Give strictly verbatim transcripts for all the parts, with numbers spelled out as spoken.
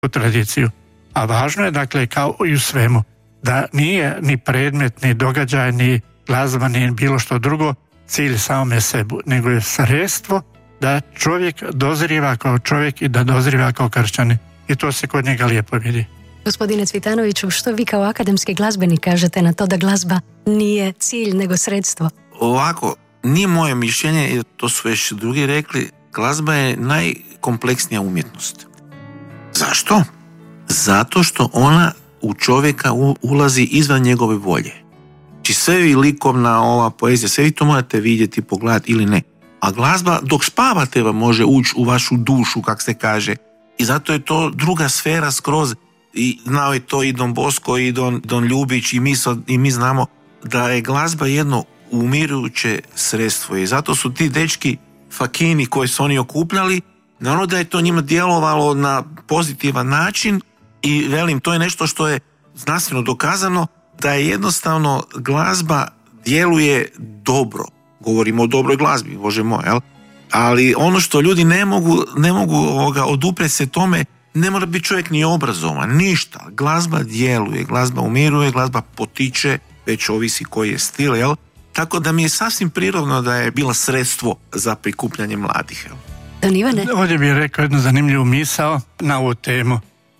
u tradiciju. A važno je, dakle, kao i u svemu, da nije ni predmet, ni događaj, ni glazba, ni bilo što drugo cilj samome sebi, nego je sredstvo da čovjek dozriva kao čovjek i da dozriva kao kršćanin. I to se kod njega lijepo vidi. Gospodine Cvitanoviću, što vi kao akademski glazbenik kažete na to da glazba nije cilj nego sredstvo? Ovako, nije moje mišljenje, jer to su već drugi rekli, glazba je najkompleksnija umjetnost. Zašto? Zato što ona u čovjeka ulazi izvan njegove volje. Znači sve vi likovna ova poezija, sve vi to morate vidjeti, pogledati ili ne. A glazba dok spavate vam može ući u vašu dušu, kak se kaže. I zato je to druga sfera skroz. I znao je to i Don Bosco i Don, Don Ljubić i mi, so, i mi znamo da je glazba jedno umirujuće sredstvo. I zato su ti dečki fakini koji su oni okupljali, naravno da je to njima djelovalo na pozitivan način i velim, to je nešto što je znanstveno dokazano, da je jednostavno glazba djeluje dobro. Govorimo o dobroj glazbi, Bože moj, jel? Ali ono što ljudi ne mogu, ne mogu ovoga, oduprijeti se tome, ne mora biti čovjek ni obrazovan, ništa. Glazba djeluje, glazba umiruje, glazba potiče, već ovisi koji je stil, jel? Tako da mi je sasvim prirodno da je bila sredstvo za prikupljanje mladih, jel? Don Ivane? Ovdje bih rekao jednu zanimljivu misao na ovu temu.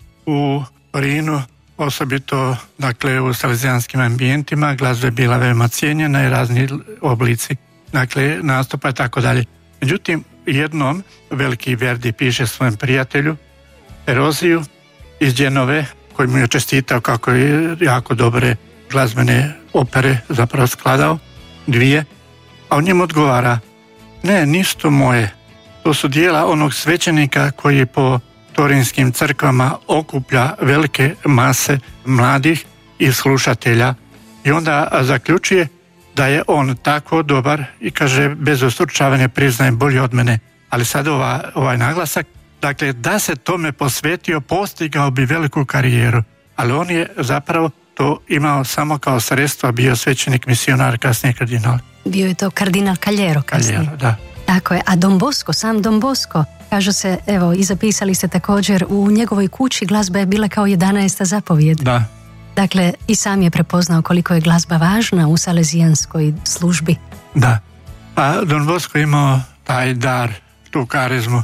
U Rinu, osobito dakle u salezijanskim ambijentima, glazba je bila veoma cijenjena i razni oblici, dakle nastupa i tako dalje. Međutim, jednom veliki Verdi piše svojem prijatelju Eroziju iz Dženove, koji mu je čestitao kako je jako dobre glazbene opere zapravo skladao, dvije, a on njemu odgovara: ne, nisu moje, to su dijela onog svećenika koji po torinskim crkvama okuplja velike mase mladih i slušatelja. I onda zaključuje da je on tako dobar i kaže, bez ustručavanja priznajem, bolji od mene. Ali sad ova, ovaj naglasak, dakle, da se tome posvetio, postigao bi veliku karijeru, ali on je zapravo to imao samo kao sredstvo, bio svećenik, misionar, kasnije kardinal. Bio je to kardinal Cagliero kasnije. Cagliero, da. Tako je, a Don Bosco, sam Don Bosco, kaže se, evo, i zapisali ste također, u njegovoj kući glazba je bila kao jedanaesta zapovijed. Da. Dakle, i sam je prepoznao koliko je glazba važna u salezijanskoj službi. Da, pa Don Bosco imao taj dar, tu karizmu,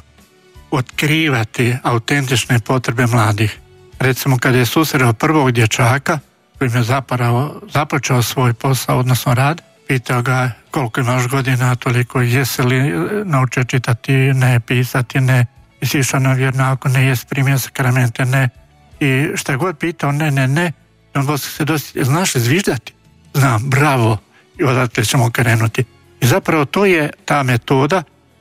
otkrivati autentične potrebe mladih. Recimo, kad je susreo prvog dječaka, kojim je zapravo započeo svoj posao, odnosno rad, pitao ga koliko imaš godina, toliko, jesi li naučio čitati, ne, pisati, ne, jesi išao na vjernaku, ne, jesi primio sakramente, ne. I šta je god pitao, ne, ne, ne, Don Bosco se dosti, znaš li zviždati? Znam, bravo, i odatle ćemo krenuti. I zapravo to je ta metoda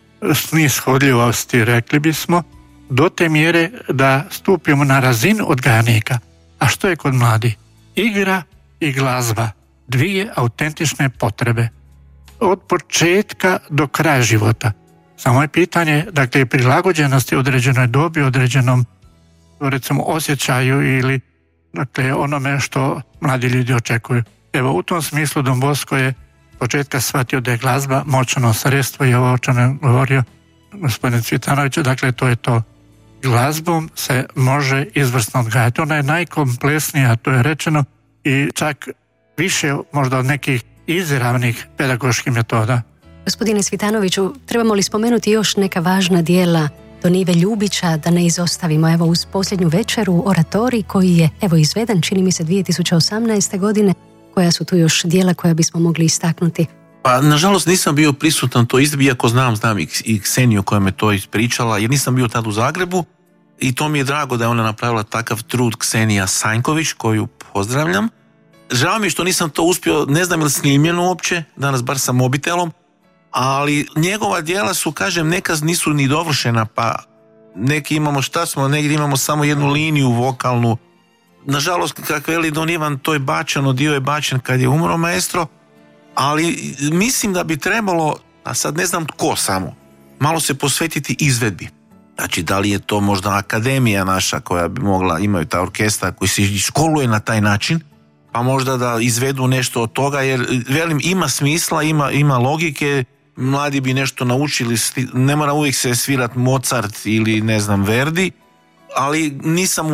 snishodljivosti, rekli bismo, do te mjere da stupimo na razinu odgajnika. A što je kod mladih? Igra i glazba, dvije autentične potrebe. Od početka do kraja života. Samo je pitanje, dakle, prilagođenosti određenoj dobi, određenom, recimo, osjećaju ili, dakle, onome što mladi ljudi očekuju. Evo, u tom smislu Don Bosco je početka shvatio da je glazba moćno sredstvo i ovo o čemu je govorio gospodin Cvitanović, dakle, to je to. Glazbom se može izvrsno odgajati. Ona je najkompleksnija, to je rečeno, i čak više možda od nekih izravnih pedagoških metoda. Gospodine Cvitanoviću, trebamo li spomenuti još neka važna dijela Don Ive Ljubića, da ne izostavimo, evo, uz posljednju večeru, oratorij koji je, evo, izveden, čini mi se, dvije tisuće osamnaeste. godine, koja su tu još dijela koja bismo mogli istaknuti? Pa, nažalost, nisam bio prisutan to izvedbi, iako znam, znam i, i Kseniju koja me to ispričala, jer nisam bio tad u Zagrebu i to mi je drago da je ona napravila takav trud, Ksenija Sanjković, koju pozdravljam. Žao mi je što nisam to uspio, ne znam je li snimljeno uopće, danas bar sa mobitelom, ali njegova djela su, kažem, neka nisu ni dovršena, pa neki imamo, šta smo, negdje imamo samo jednu liniju vokalnu. Nažalost, kako veli Don Ivan, to je bačeno, dio je bačen kad je umro maestro, ali mislim da bi trebalo, a sad ne znam tko samo, malo se posvetiti izvedbi. Znači, da li je to možda akademija naša koja bi mogla, imaju ta orkestra koji se školuje na taj način, pa možda da izvedu nešto od toga, jer, velim, ima smisla, ima, ima logike, mladi bi nešto naučili, ne mora uvijek se svirat Mozart ili, ne znam, Verdi, ali nisam